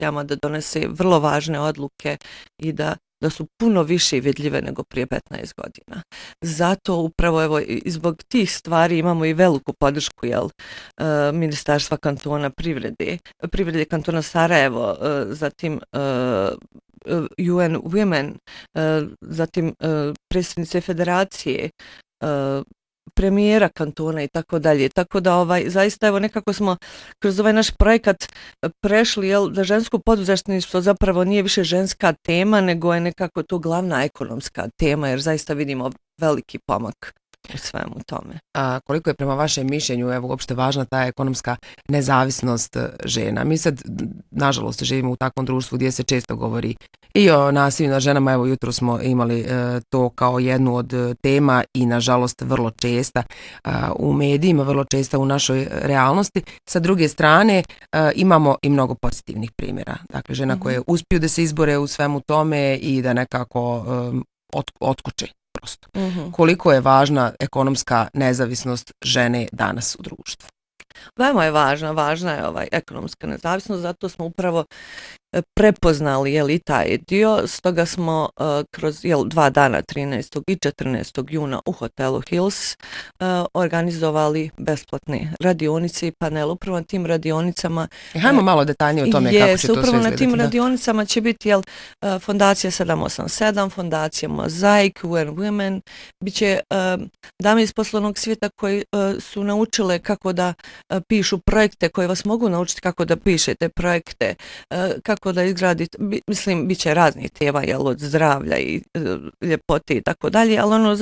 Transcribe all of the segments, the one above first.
pozicijama da donese vrlo važne odluke i da su puno više vidljive nego prije 15 godina. Zato upravo evo i zbog tih stvari imamo i veliku podršku Ministarstva kantona privrede kantona Sarajevo, zatim UN Women, zatim predsjednice federacije, premijera kantona i tako dalje. Tako da zaista evo nekako smo kroz ovaj naš projekat prešli da žensko poduzetništvo zapravo nije više ženska tema, nego je nekako to glavna ekonomska tema, jer zaista vidimo veliki pomak u svemu tome. A koliko je prema vašem mišljenju uopšte važna ta ekonomska nezavisnost žena? Mi sad, nažalost, živimo u takvom društvu gdje se često govori i o nasilju nad ženama. Evo, jutro smo imali to kao jednu od tema i, nažalost, vrlo česta u medijima, vrlo česta u našoj realnosti. Sa druge strane, imamo i mnogo pozitivnih primjera. Dakle, žena koje uspiju da se izbore u svemu tome i da nekako otkoče. Prosto. Koliko je važna ekonomska nezavisnost žene danas u društvu? Veoma je važna je ekonomska nezavisnost, zato smo upravo prepoznali i taj dio, stoga smo kroz 2 dana 13. i 14. juna u hotelu Hills organizovali besplatne radionice i panel. Upravo na tim radionicama hajmo malo detaljnije o tome kako će to sve izgledati. Upravo na tim radionicama će biti fondacija 787, fondacija Mozaik, UN Women, bit će dame iz poslovnog svijeta koji su naučile kako da pišu projekte, koji vas mogu naučiti kako da pišete projekte, kako da izgradite, mislim, bit će raznih tema, od zdravlja i ljepote i tako dalje, ali ono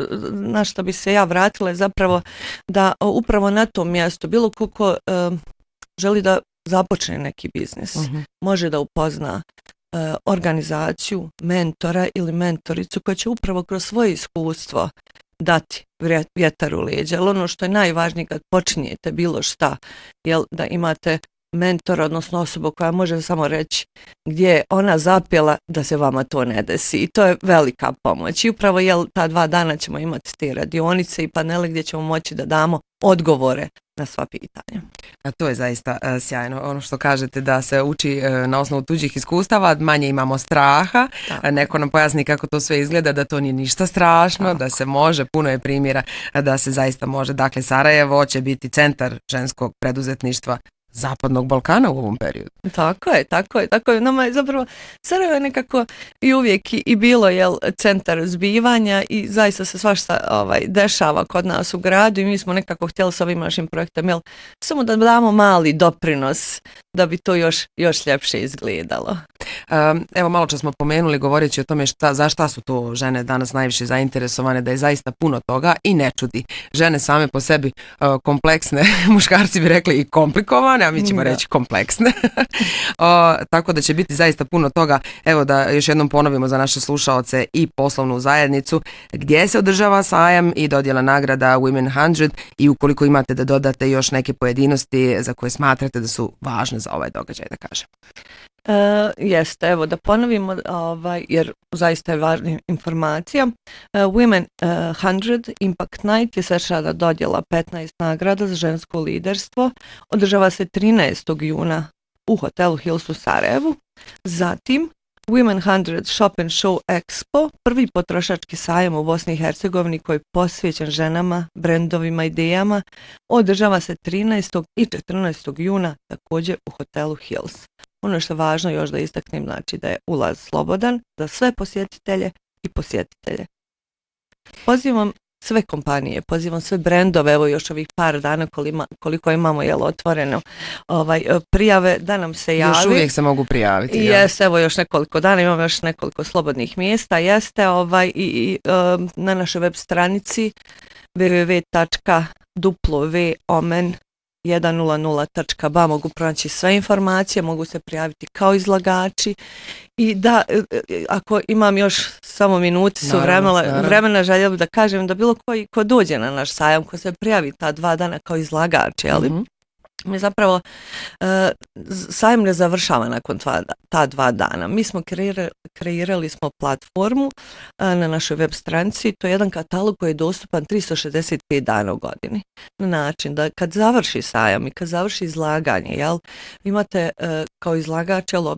na što bi se ja vratila je zapravo da upravo na tom mjestu bilo ko želi da započne neki biznis, može da upozna organizaciju, mentora ili mentoricu koja će upravo kroz svoje iskustvo dati vjetar u leđa. Ali ono što je najvažnije kad počinjete bilo šta, da imate mentor, odnosno osobu koja može samo reći gdje je ona zapela da se vama to ne desi. I to je velika pomoć. I upravo ta 2 dana ćemo imati te radionice i panele gdje ćemo moći da damo odgovore na sva pitanja. A to je zaista sjajno. Ono što kažete da se uči na osnovu tuđih iskustava, manje imamo straha. Tako. Neko nam pojasni kako to sve izgleda, da to nije ništa strašno, tako, da se može, puno je primjera da se zaista može. Dakle, Sarajevo će biti centar ženskog preduzetništva Zapadnog Balkana u ovom periodu. Tako je. Nama je zapravo Sarajevo je nekako i uvijek i bilo centar zbivanja i zaista se svašta dešava kod nas u gradu i mi smo nekako htjeli s ovim našim projektom samo da damo mali doprinos da bi to još ljepše izgledalo. Evo, malo čas smo pomenuli govoreći o tome za šta su to žene danas najviše zainteresovane, da je zaista puno toga i ne čudi. Žene same po sebi kompleksne, muškarci bi rekli i komplikovane, a mi ćemo reći kompleksne. Tako da će biti zaista puno toga. Evo da još jednom ponovimo za naše slušaoce i poslovnu zajednicu gdje se održava sajam i dodjela nagrada Women 100 i ukoliko imate da dodate još neke pojedinosti za koje smatrate da su važne za ovaj događaj, da kažem. Jeste, evo da ponovimo, jer zaista je važna informacija. Women 100 Impact Night je svečana dodjela 15 nagrada za žensko liderstvo. Održava se 13. juna u hotelu Hills u Sarajevu. Zatim Women 100 Shop and Show Expo, prvi potrošački sajam u Bosni i Hercegovini koji je posvećen ženama, brendovima, idejama, održava se 13. i 14. juna također u hotelu Hills. Ono što je važno još da istaknem, znači da je ulaz slobodan za sve posjetitelje i posjetitelje. Pozivam sve kompanije, pozivam sve brendove, evo još ovih par dana koliko imamo otvoreno prijave da nam se javi. Još uvijek se mogu prijaviti. Jeste, evo još nekoliko dana, imamo još nekoliko slobodnih mjesta, jeste na našoj web stranici www.women100.ba mogu pronaći sve informacije, mogu se prijaviti kao izlagači i da, ako imam još samo minuti su vremena, željela bih da kažem da bilo koji ko dođe na naš sajam, ko se prijavi ta 2 dana kao izlagači, ali mi zapravo sajam ne završava nakon ta 2 dana. Mi smo kreirali smo platformu na našoj web stranici. To je jedan katalog koji je dostupan 365 dana u godini. Na način da kad završi sajam i kad završi izlaganje, jel, imate kao izlagač, jel,